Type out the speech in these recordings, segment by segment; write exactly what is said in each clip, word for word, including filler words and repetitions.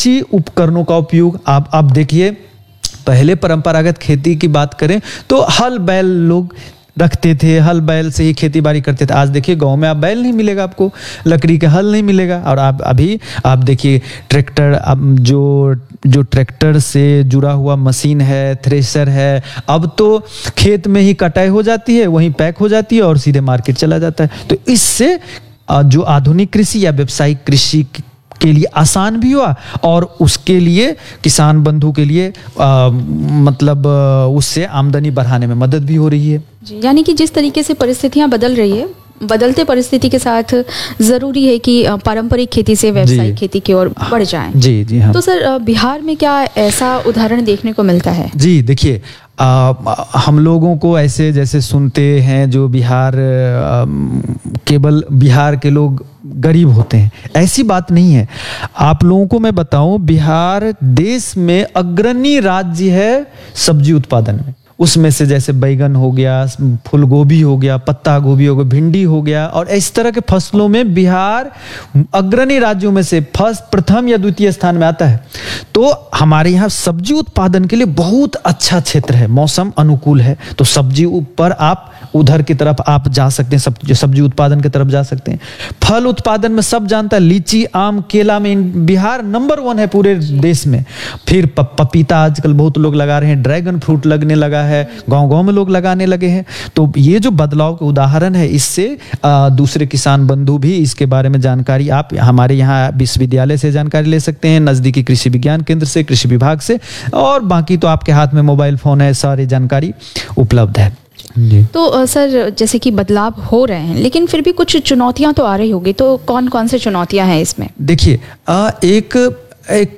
कृषि उपकरणों का उपयोग आप आप देखिए, पहले परंपरागत खेती की बात करें तो हल बैल लोग रखते थे, हल बैल से ही खेती बाड़ी करते थे। आज देखिए गांव में आप बैल नहीं मिलेगा, आपको लकड़ी का हल नहीं मिलेगा। और आप अभी आप देखिए ट्रैक्टर, अब जो जो ट्रैक्टर से जुड़ा हुआ मशीन है, थ्रेशर है, अब तो खेत में ही कटाई हो जाती है, वहीं पैक हो जाती है और सीधे मार्केट चला जाता है। तो इससे जो आधुनिक कृषि या व्यावसायिक कृषि के लिए आसान भी हुआ और उसके लिए किसान बंधु के लिए आ, मतलब आ, उससे आमदनी बढ़ाने में मदद भी हो रही है। यानी कि जिस तरीके से परिस्थितियां बदल रही है, बदलते परिस्थिति के साथ जरूरी है कि पारंपरिक खेती से व्यावसायिक खेती की ओर बढ़ जाएं। जी जी हाँ। तो सर बिहार में क्या ऐसा उदाहरण देखने को मिलता है? जी देखिए, हम लोगों को ऐसे जैसे सुनते हैं जो बिहार आ, केवल बिहार के लोग गरीब होते हैं, ऐसी बात नहीं है। आप लोगों को मैं बताऊं, बिहार देश में अग्रणी राज्य है सब्जी उत्पादन में। उसमें से जैसे बैगन हो गया, फूल गोभी हो गया, पत्ता गोभी हो गया, भिंडी हो गया, और इस तरह के फसलों में बिहार अग्रणी राज्यों में से फर्स्ट प्रथम या द्वितीय स्थान में आता है। तो हमारे यहाँ सब्जी उत्पादन के लिए बहुत अच्छा क्षेत्र है, मौसम अनुकूल है। तो सब्जी ऊपर आप उधर की तरफ आप जा सकते हैं, सब सब्जी उत्पादन की तरफ जा सकते हैं। फल उत्पादन में सब जानता है, लीची, आम, केला में बिहार नंबर वन है पूरे देश में। फिर पपीता आजकल बहुत लोग लगा रहे हैं, ड्रैगन फ्रूट लगने लगा है, गांव गांव में लोग लगाने लगे हैं। तो ये जो बदलाव के उदाहरण है, इससे आ, दूसरे किसान बंधु भी इसके बारे में जानकारी आप हमारे यहाँ विश्वविद्यालय से जानकारी ले सकते हैं, नजदीकी कृषि विज्ञान केंद्र से, कृषि विभाग से, और बाकी तो आपके हाथ में मोबाइल फोन है, सारी जानकारी उपलब्ध है। तो सर जैसे कि बदलाव हो रहे हैं, लेकिन फिर भी कुछ चुनौतियां तो आ रही होगी, तो कौन कौन से चुनौतियां हैं इसमें? देखिए, एक एक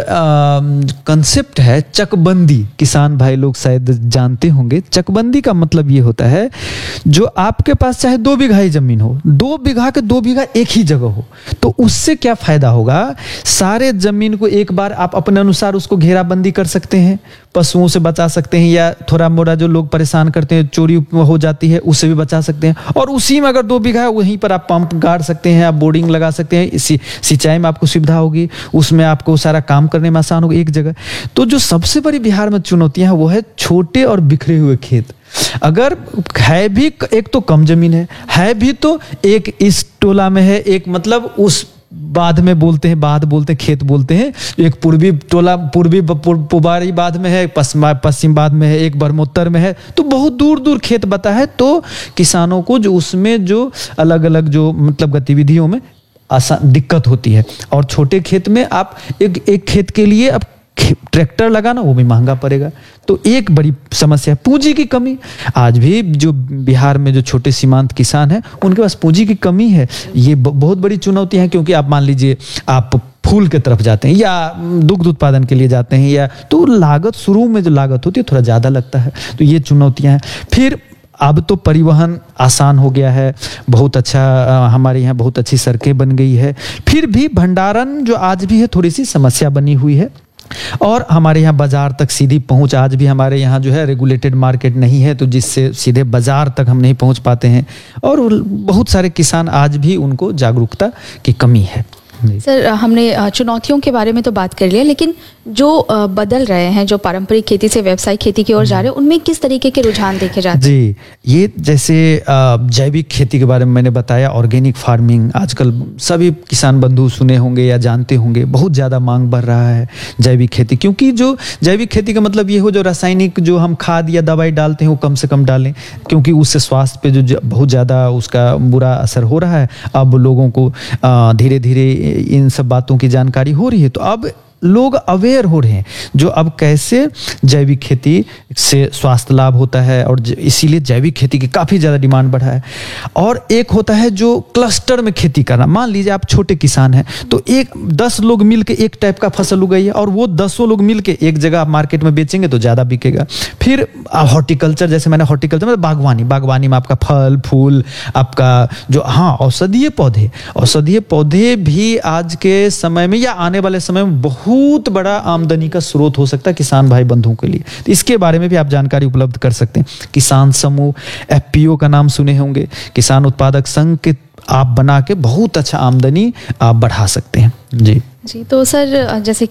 कंसेप्ट है चकबंदी, किसान भाई लोग शायद जानते होंगे। चकबंदी का मतलब ये होता है, जो आपके पास चाहे दो बीघा ही जमीन हो, दो बीघा के दो बीघा एक ही जगह हो, तो उससे क्या फायदा होगा, सारे जमीन को एक बार आप अपने अनुसार उसको घेराबंदी कर सकते हैं, पशुओं से बचा सकते हैं, या थोड़ा मोड़ा जो लोग परेशान करते हैं, चोरी हो जाती है, उससे भी बचा सकते हैं। और उसी में अगर दो बीघा है, वहीं पर आप पंप गाड़ सकते हैं, आप बोर्डिंग लगा सकते हैं, इसी सिंचाई में आपको सुविधा होगी, उसमें आपको सारा काम करने में आसान होगा एक जगह। तो जो सबसे बड़ी बिहार में चुनौतियां हैं वो है छोटे और बिखरे हुए खेत। अगर है भी एक तो कम जमीन है, है भी तो एक इस टोला में है, एक मतलब उस बाध में बोलते हैं, बाध बोलते हैं, खेत बोलते हैं, एक पूर्वी टोला पूर्वी पुबारी बाध में है, पश्चिम पश्चिम बाध में है, एक बरमोत्तर में है, तो बहुत दूर दूर खेत बता है। तो किसानों को जो उसमें जो अलग अलग जो मतलब गतिविधियों में आसान दिक्कत होती है। और छोटे खेत में आप एक एक खेत के लिए अब ट्रैक्टर लगाना वो भी महंगा पड़ेगा। तो एक बड़ी समस्या पूंजी की कमी। आज भी जो बिहार में जो छोटे सीमांत किसान हैं, उनके पास पूंजी की कमी है। ये बहुत बड़ी चुनौती है, क्योंकि आप मान लीजिए आप फूल के तरफ जाते हैं या दुग्ध उत्पादन के लिए जाते हैं, या तो लागत शुरू में जो लागत होती है थोड़ा ज़्यादा लगता है। तो ये चुनौतियाँ हैं। फिर अब तो परिवहन आसान हो गया है, बहुत अच्छा, हमारे यहाँ बहुत अच्छी सड़कें बन गई है। फिर भी भंडारण जो आज भी है थोड़ी सी समस्या बनी हुई है, और हमारे यहाँ बाजार तक सीधी पहुँच आज भी हमारे यहाँ जो है रेगुलेटेड मार्केट नहीं है, तो जिससे सीधे बाजार तक हम नहीं पहुँच पाते हैं, और बहुत सारे किसान आज भी उनको जागरूकता की कमी है। सर हमने चुनौतियों के बारे में तो बात कर लिया, लेकिन जो बदल रहे हैं, जो पारंपरिक खेती से व्यावसायिक खेती की ओर जा रहे हैं, उनमें किस तरीके के रुझान देखे जाते हैं? जी, ये जैसे जैविक खेती के बारे में मैंने बताया, ऑर्गेनिक फार्मिंग आजकल सभी किसान बंधु सुने होंगे या जानते होंगे, बहुत ज़्यादा मांग बढ़ रहा है जैविक खेती। क्योंकि जो जैविक खेती का मतलब ये हो, जो रासायनिक जो हम खाद या दवाई डालते हैं वो कम से कम डालें, क्योंकि उससे स्वास्थ्य पे जो बहुत ज़्यादा उसका बुरा असर हो रहा है। अब लोगों को धीरे धीरे इन सब बातों की जानकारी हो रही है, तो अब लोग अवेयर हो रहे हैं, जो अब कैसे जैविक खेती से स्वास्थ्य लाभ होता है, और इसीलिए जैविक खेती की काफ़ी ज़्यादा डिमांड बढ़ा है। और एक होता है जो क्लस्टर में खेती करना। मान लीजिए आप छोटे किसान हैं, तो एक दस लोग मिलके एक टाइप का फसल उगाइए, और वो दसों लोग मिलके एक जगह आप मार्केट में बेचेंगे तो ज़्यादा बिकेगा। फिर हॉर्टिकल्चर, जैसे मैंने हॉर्टिकल्चर मतलब बागवानी, बागवानी में आपका फल फूल, आपका जो हाँ औषधीय पौधे, औषधीय पौधे भी आज के समय में या आने वाले समय में बहुत बहुत बड़ा आमदनी का स्रोत हो सकता है किसान भाई बंधुओं के लिए। तो इसके बारे में भी आप जानकारी उपलब्ध कर सकते हैं। किसान समूह, एफपीओ का नाम सुने होंगे, किसान उत्पादक संघ के आप बना के बहुत अच्छा आमदनी आप बढ़ा सकते हैं। जी जी तो सर जैसे